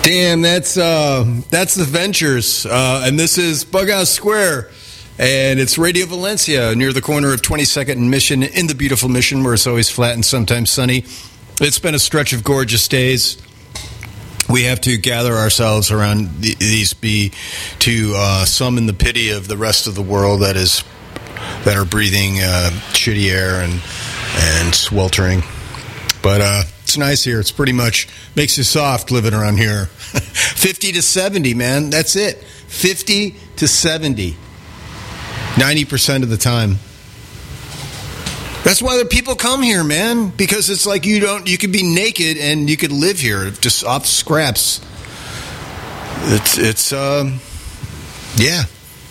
Damn, that's the Ventures, and this is Bughouse Square, and it's Radio Valencia near the corner of 22nd and Mission in the beautiful Mission, where it's always flat and sometimes sunny. It's been a stretch of gorgeous days. We have to gather ourselves around these to summon the pity of the rest of the world that are breathing shitty air and sweltering. But it's nice here. It's pretty much makes you soft living around here. 50 to 70, man. That's it. 50 to 70. 90% of the time. That's why the people come here, man. Because it's like you could be naked and you could live here just off scraps. It's yeah.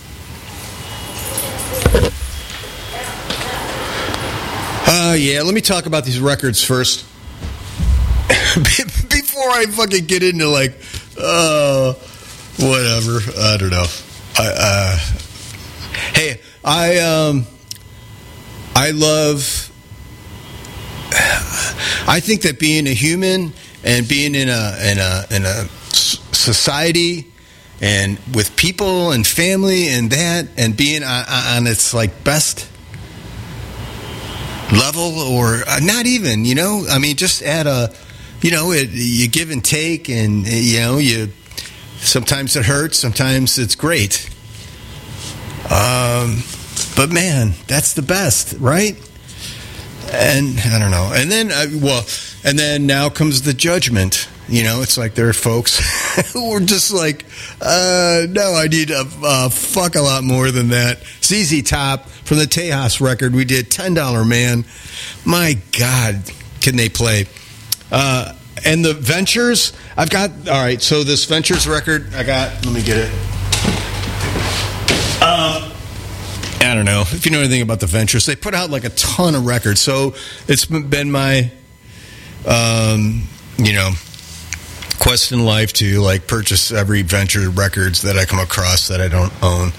Yeah, let me talk about these records first. Before I fucking get into whatever. I don't know. I think that being a human and being in a society and with people and family and that and being on its like best level or not even, I mean, just at a, you give and take and, you sometimes it hurts, sometimes it's great. But man, that's the best, right? And I don't know. And then now comes the judgment. It's like there are folks who are just like, no, I need a fuck a lot more than that. ZZ Top from the Tejas record, we did $10 Man. My God, can they play? And the Ventures, all right, so this Ventures record, let me get it. I don't know if you know anything about the Ventures. They put out like a ton of records. So it's been my, quest in life to like purchase every Venture records that I come across that I don't own.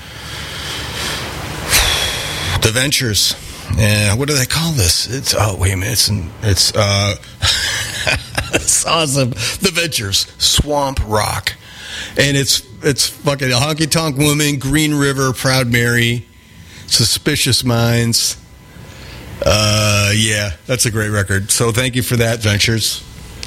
The Ventures. What do they call this? It's it's awesome. The Ventures, Swamp Rock. And it's fucking Honky Tonk Woman, Green River, Proud Mary, Suspicious Minds. Yeah, that's a great record. So thank you for that, Ventures.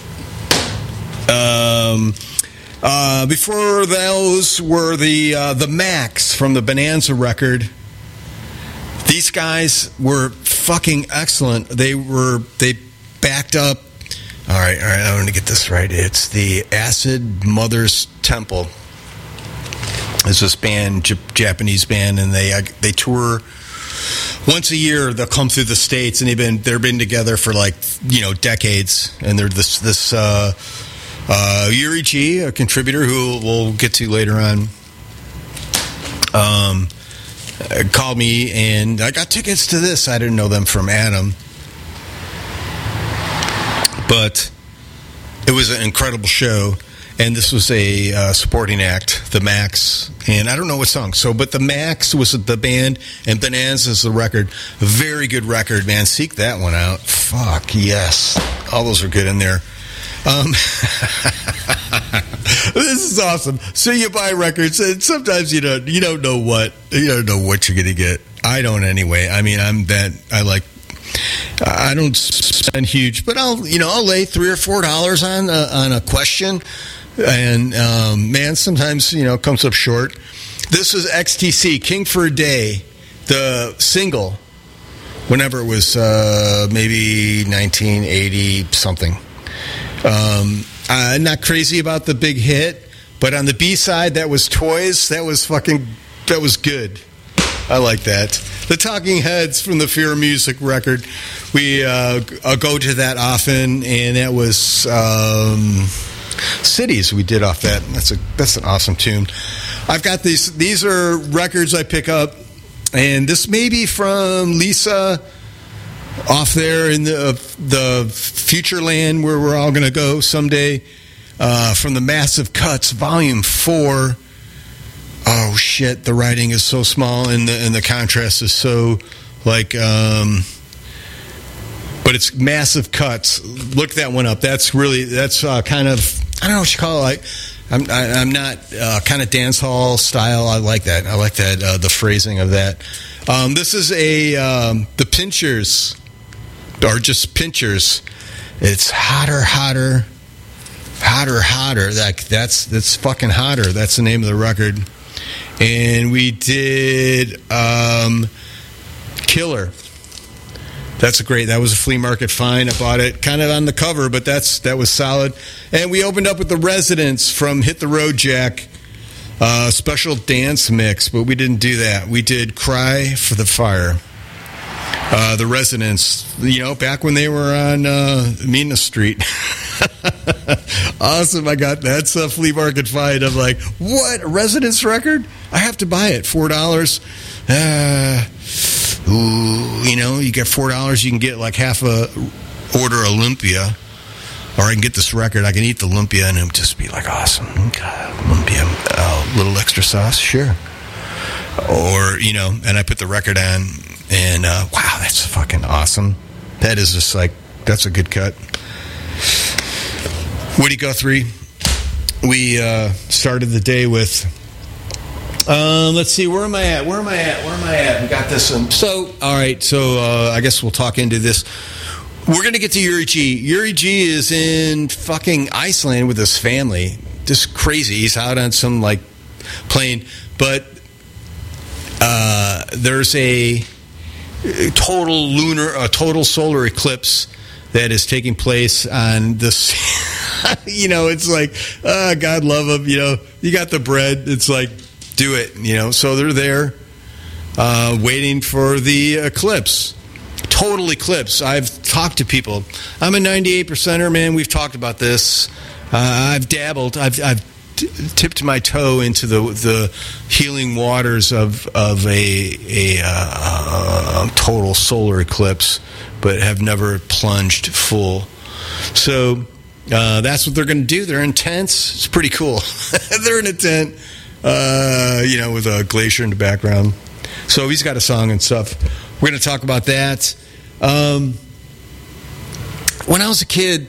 Before those were the Max from the Bonanza record. These guys were fucking excellent. They backed up. All right, I want to get this right. It's the Acid Mother's Temple. It's this band, Japanese band, and they tour once a year. They'll come through the States, and they've been together for like decades. And they're this Yuri G, a contributor who we'll get to later on, called me, and I got tickets to this. I didn't know them from Adam, but it was an incredible show. And this was a supporting act, the Max, and I don't know what song. But the Max was the band, and Bonanza is the record. A very good record, man. Seek that one out. Fuck yes, all those are good in there. This is awesome. So you buy records, and sometimes you don't know what you're gonna get. I don't anyway. I mean, I don't spend huge, but I'll lay $3 or $4 on a question. And man, sometimes it comes up short. This was XTC, King for a Day, the single, whenever it was, maybe 1980 something. I'm not crazy about the big hit, but on the B side, that was Toys. That was good. I like that. The Talking Heads from the Fear of Music record. We go to that often, and that was Cities we did off that. That's an awesome tune. I've got these. These are records I pick up, and this may be from Lisa off there in the future land where we're all going to go someday. From the Massive Cuts, Volume 4. Oh shit! The writing is so small, and the contrast is so like. But it's Massive Cuts. Look that one up. That's kind of I don't know what you call it. Like, I'm not kind of dance hall style. I like that. The phrasing of that. This is the Pinchers, or just Pinchers. It's hotter. Like that's fucking hotter. That's the name of the record. And we did Killer. That was a flea market find. I bought it kind of on the cover, but that was solid. And we opened up with The Residents from Hit the Road Jack, special dance mix, but we didn't do that. We did Cry for the Fire. The Residents, back when they were on Mina Street. Awesome. That's a flea market find. I'm like, what? A Residents record? I have to buy it. $4. You get $4, you can get like half a order Olympia, or I can get this record. I can eat the Olympia and it'll just be like awesome. Olympia, a little extra sauce, sure. Or and I put the record on, and wow, that's fucking awesome. That is just like, that's a good cut. Woody Guthrie. We started the day with. Let's see, where am I at? We got this one. So, all right, I guess we'll talk into this. We're going to get to Uri G. Uri G is in fucking Iceland with his family. Just crazy. He's out on some, plane. But there's a total solar eclipse that is taking place on this. It's like, God love him. You got the bread. It's like, do it, so they're there waiting for the eclipse. Total eclipse. I've talked to people. I'm a 98%er, man. We've talked about this. I've dabbled. I've tipped my toe into the healing waters of a total solar eclipse, but have never plunged full. So that's what they're going to do. They're in tents. It's pretty cool. They're in a tent. With a glacier in the background. So he's got a song and stuff. We're going to talk about that. When I was a kid,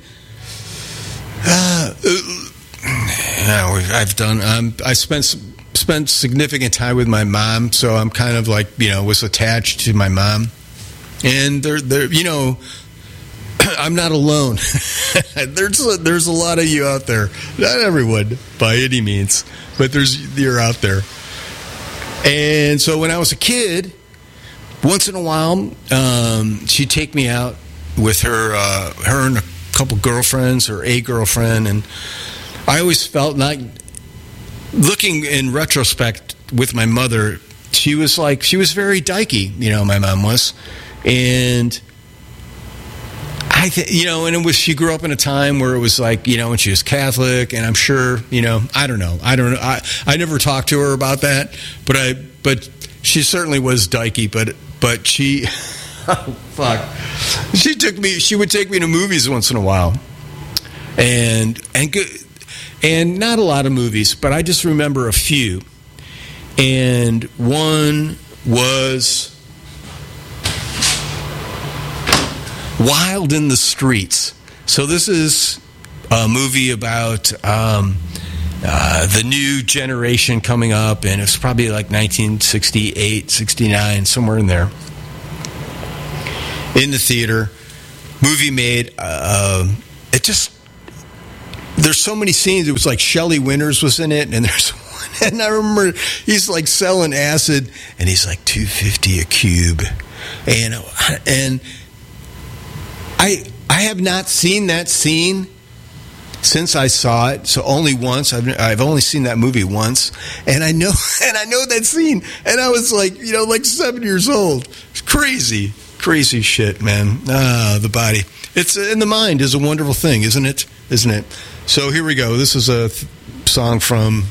I spent significant time with my mom, so I'm kind of like, was attached to my mom. And I'm not alone. There's a lot of you out there. Not everyone by any means, but you're out there. And so when I was a kid, once in a while, she'd take me out with her and a couple girlfriends, or a girlfriend, and I always felt like, looking in retrospect with my mother, she was very dykey, my mom was, and she grew up in a time where it was like, and she was Catholic, and I'm sure, I don't know. I never talked to her about that, but she certainly was dykey, but she, oh, fuck. She would take me to movies once in a while, and not a lot of movies, but I just remember a few, and one was Wild in the Streets. So this is a movie about the new generation coming up, and it's probably like 1968, 69, somewhere in there. In the theater, movie made. There's so many scenes. It was like Shelley Winters was in it, and there's one, and I remember he's like selling acid, and he's like $2.50 a cube, and I have not seen that scene since I saw it. So only once. I've only seen that movie once, and I know that scene. And I was like, like 7 years old. It's crazy shit, man. The body. It's in the mind is a wonderful thing, isn't it? So here we go. This is a song from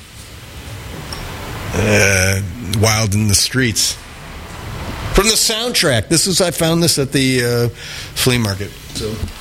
Wild in the Streets. From the soundtrack. I found this at the flea market. So